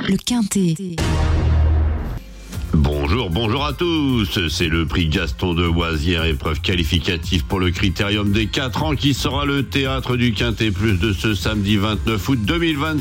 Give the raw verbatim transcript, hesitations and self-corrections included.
le Quintet. Bonjour, bonjour à tous. C'est le prix Gaston de Oisière, épreuve qualificative pour le Critérium des quatre ans qui sera le théâtre du Quintet Plus de ce samedi vingt-neuf août deux mille vingt.